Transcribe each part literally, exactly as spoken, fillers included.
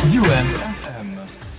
ديوان اف ام.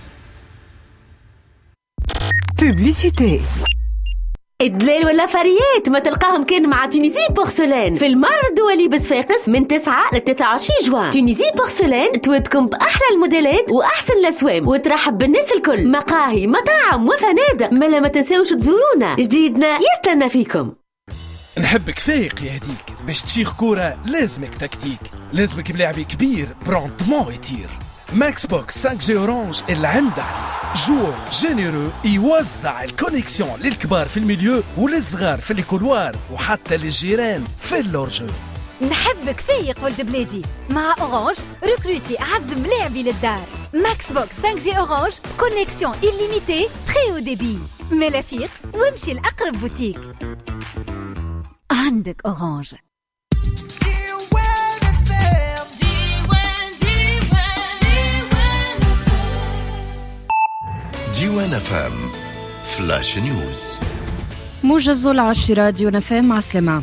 بوبليسيتي. الدلال ولا فريات ما تلقاهم كان مع تونيزي بورسلان في المعرض الدولي بصفاقس من تسعة ل ثلاثة وعشرين جوان. تونيزي بورسلان تودكم بأحلى الموديلات وأحسن الأسواق وترحب بالناس الكل، مقاهي مطاعم وفنادق. ملا ما تنساوش تزورونا، جديدنا يستنى فيكم. نحبك فايق يا هديك، باش تشيخ كورة لازمك تكتيك، لازمك بلاعبي كبير برونتمون يطير. ماكس بوكس خمسة جي اورانج اللي عنده عليه جوور جينيرو يوزع الكونيكسيون للكبار في الميليو وللصغار في الكولوار وحتى للجيران في اللورجو. نحبك فايق ولد بلادي، مع اورانج ريكروتي اعز ملاعبي للدار. ماكس بوكس خمسة جي اورانج كونيكسيون إليميتي تري او ديبي. ملافيق وامشي لأقرب بوتيك. عندك اورانج. ديوان اف ام فلاش نيوز. موجز العاشرة ديوان اف ام. مع السلامة.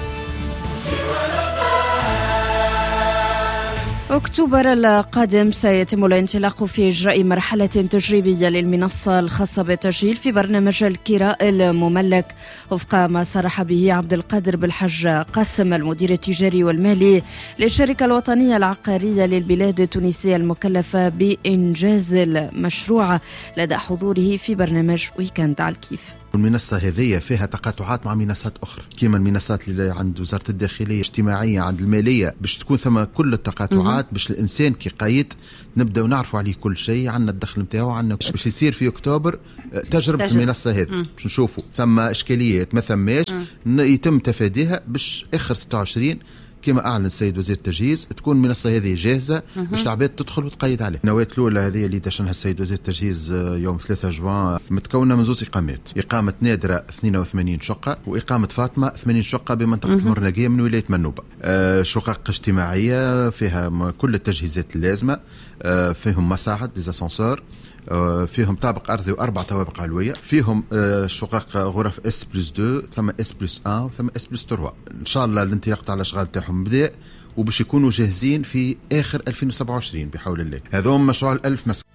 أكتوبر القادم سيتم الانطلاق في إجراء مرحلة تجريبية للمنصة الخاصة بالتسجيل في برنامج الكراء المملك، وفق ما صرح به عبد القادر بالحج قاسم المدير التجاري والمالي للشركة الوطنية العقارية للبلاد التونسية المكلفة بإنجاز المشروع لدى حضوره في برنامج ويكند على الكيف. المنصة هذه فيها تقاطعات مع منصات أخرى، كما المنصات اللي عند وزارة الداخلية الاجتماعية عند المالية، باش تكون ثم كل التقاطعات باش الإنسان كي قايد نبدأ ونعرفوا عليه كل شيء، عنا الدخل متاعه، عنا باش يصير في أكتوبر تجربة تجرب. المنصة هذه باش نشوفوا ثم إشكاليات ما ثماش يتم تفاديها باش آخر ستة وعشرين كما أعلن السيد وزير التجهيز تكون المنصة هذه جاهزة باش العباد تدخل وتقيد عليه. النواة الأولى هذه اللي دشنها السيد وزير التجهيز يوم ثلاثة جوان متكونة من زوج إقامات، إقامة نادرة اثنين وثمانين شقة وإقامة فاطمة ثمانين شقة بمنطقة المرنقية من ولاية منوبة. آه شقق اجتماعية فيها كل التجهيزات اللازمة، آه فيهم مساعد ديزاسانسور، فيهم طابق أرضي وأربع طوابق علوية، فيهم شقق غرف اس بلس اثنين ثم اس بلس واحد وثم اس بلس ثلاثة. إن شاء الله الانطلاق تاع الأشغال تاعهم بدأ وباش يكونوا جاهزين في آخر ألفين وسبعة وعشرين بحول الله. هذا مشروع الألف مسكن.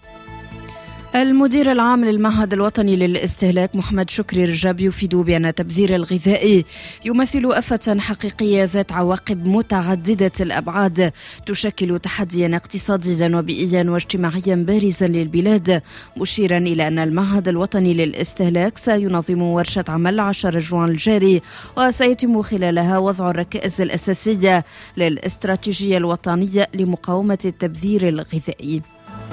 المدير العام للمعهد الوطني للاستهلاك محمد شكري رجاب يفيد بأن التبذير الغذائي يمثل آفة حقيقية ذات عواقب متعددة الأبعاد تشكل تحديا اقتصاديا وبيئيا واجتماعيا بارزا للبلاد، مشيرا إلى أن المعهد الوطني للاستهلاك سينظم ورشة عمل عشرة جوان الجاري وسيتم خلالها وضع الركائز الأساسية للاستراتيجية الوطنية لمقاومة التبذير الغذائي.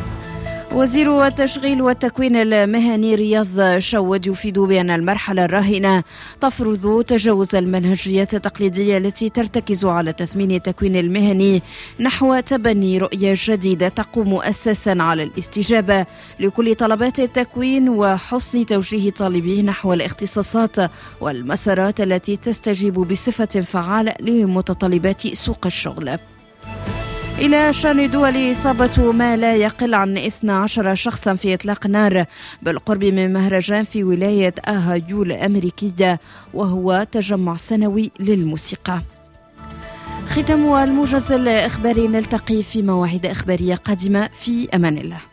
وزير التشغيل والتكوين المهني رياض شود يفيد بأن المرحلة الراهنة تفرض تجاوز المنهجيات التقليدية التي ترتكز على تثمين التكوين المهني نحو تبني رؤية جديدة تقوم أساسا على الاستجابة لكل طلبات التكوين وحسن توجيه طالبيه نحو الاختصاصات والمسارات التي تستجيب بصفة فعالة لمتطلبات سوق الشغل. إلى شأن دول إصابة ما لا يقل عن اثنا عشر شخصا في إطلاق نار بالقرب من مهرجان في ولاية أوهايو الأمريكية وهو تجمع سنوي للموسيقى. ختام الموجز الإخباري، نلتقي في مواعيد إخبارية قادمة في أمان الله.